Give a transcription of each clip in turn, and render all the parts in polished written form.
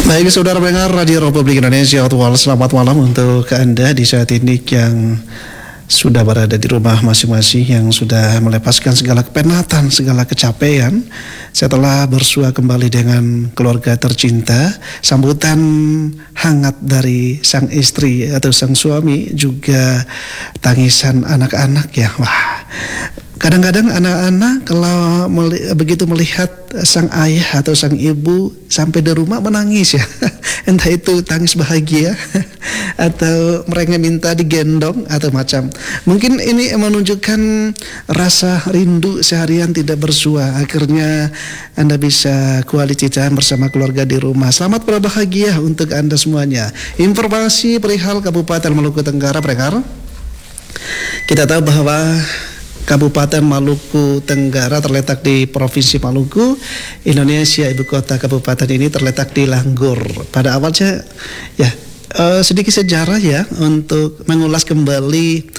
Baik saudara pendengar Radio Republik Indonesia Aktual, selamat malam untuk Anda di saat ini yang sudah berada di rumah masing-masing, yang sudah melepaskan segala kepenatan, segala kecapean setelah bersua kembali dengan keluarga tercinta. Sambutan hangat dari sang istri atau sang suami, juga tangisan anak-anak ya. Wah, kadang-kadang anak-anak kalau begitu melihat sang ayah atau sang ibu sampai di rumah menangis ya. Entah itu tangis bahagia atau mereka minta digendong atau macam. Mungkin ini menunjukkan rasa rindu seharian tidak bersua. Akhirnya Anda bisa quality time bersama keluarga di rumah. Selamat berbahagia untuk Anda semuanya. Informasi perihal Kabupaten Maluku Tenggara, pendengar. Kita tahu bahwa Kabupaten Maluku Tenggara terletak di Provinsi Maluku, Indonesia. Ibu kota kabupaten ini terletak di Langgur. Pada awalnya ya sedikit sejarah ya untuk mengulas kembali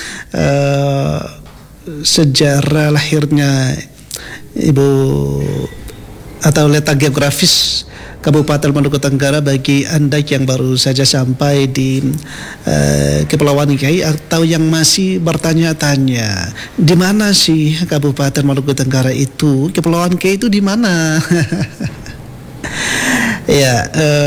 sejarah lahirnya ibu atau letak geografis Kabupaten Maluku Tenggara bagi Anda yang baru saja sampai di Kepulauan Kei atau yang masih bertanya-tanya, di mana sih Kabupaten Maluku Tenggara itu? Kepulauan Kei itu di mana? Ya,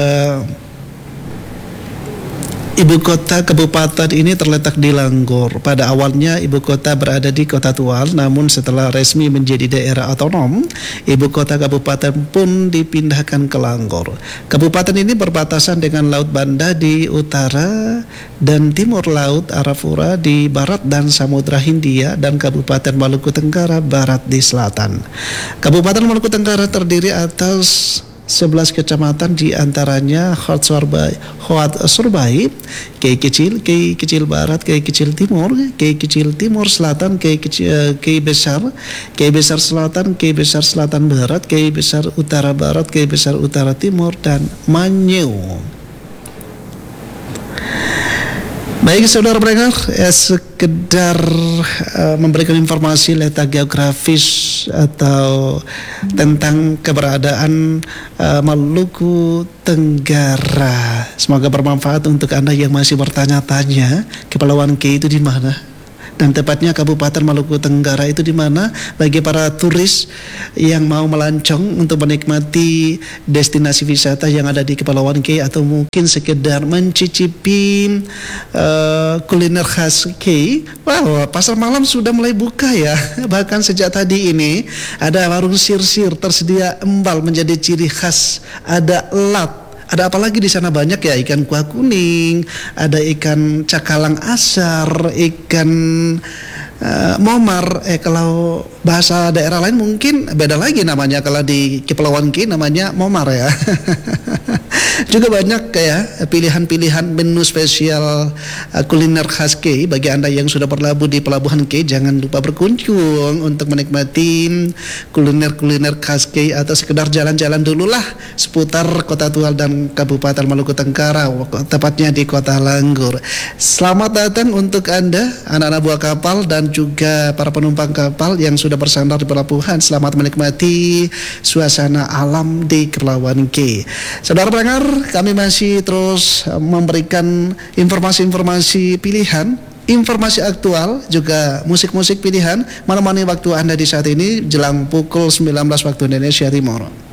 ibu kota kabupaten ini terletak di Langgur. Pada awalnya ibu kota berada di Kota Tual, namun setelah resmi menjadi daerah otonom, ibu kota kabupaten pun dipindahkan ke Langgur. Kabupaten ini berbatasan dengan Laut Banda di utara dan timur Laut Arafura di barat dan Samudra Hindia, dan Kabupaten Maluku Tenggara Barat di selatan. Kabupaten Maluku Tenggara terdiri atas 11 kecamatan, di antaranya Hot Surbai, Kei Kecil Barat, Kei Kecil Timur, Kei Kecil Timur Selatan, Kei Besar Selatan, Kei Besar Selatan Barat, Kei Besar Utara Barat, Kei Besar Utara Timur, dan Manyeu. Baik saudara pendengar, sekedar memberikan informasi letak geografis atau tentang keberadaan Maluku Tenggara. Semoga bermanfaat untuk Anda yang masih bertanya-tanya Kepulauan Kei itu di mana, dan tepatnya Kabupaten Maluku Tenggara itu di mana, bagi para turis yang mau melancong untuk menikmati destinasi wisata yang ada di Kepulauan Kei, atau mungkin sekedar mencicipi kuliner khas Kei. Wow, pasar malam sudah mulai buka ya. Bahkan sejak tadi ini ada warung sir-sir tersedia embal menjadi ciri khas. Ada lat. Ada apa lagi di sana? Banyak ya, ikan kuah kuning, ada ikan cakalang asar, ikan momar. Kalau bahasa daerah lain mungkin beda lagi namanya. Kalau di Kepulauan Kei namanya momar ya. Juga banyak ya pilihan-pilihan menu spesial kuliner khas Kei. Bagi Anda yang sudah berlabuh di Pelabuhan Kei, jangan lupa berkunjung untuk menikmati kuliner-kuliner khas Kei, atau sekedar jalan-jalan dululah seputar Kota Tual dan Kabupaten Maluku Tenggara, tepatnya di Kota Langgur. Selamat datang untuk Anda, anak-anak buah kapal, dan juga para penumpang kapal yang sudah bersandar di pelabuhan. Selamat menikmati suasana alam di Kepulauan Kei. Saudara pendengar, kami masih terus memberikan informasi-informasi pilihan, informasi aktual, juga musik-musik pilihan menemani waktu Anda di saat ini jelang pukul 19 waktu Indonesia Timur.